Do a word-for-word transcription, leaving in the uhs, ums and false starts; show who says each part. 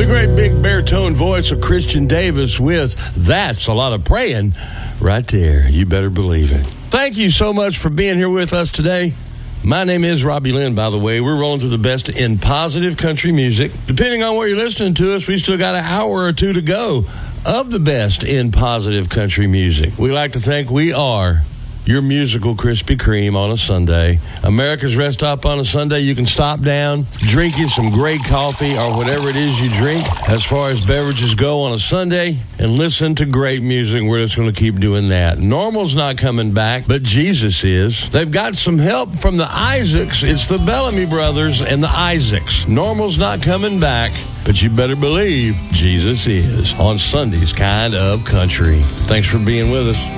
Speaker 1: The great big baritone voice of Christian Davis with That's a Lot of Praying right there. You better believe it. Thank you so much for being here with us today. My name is Robbie Lynn, by the way. We're rolling through the best in positive country music. Depending on where you're listening to us, we still got an hour or two to go of the best in positive country music. We like to think we are your musical Krispy Kreme on a Sunday. America's Rest Stop on a Sunday. You can stop down, drink you some great coffee or whatever it is you drink as far as beverages go on a Sunday and listen to great music. We're just going to keep doing that. Normal's not coming back, but Jesus is. They've got some help from the Isaacs. It's the Bellamy brothers and the Isaacs. Normal's not coming back, but you better believe Jesus is on Sunday's Kind of Country. Thanks for being with us.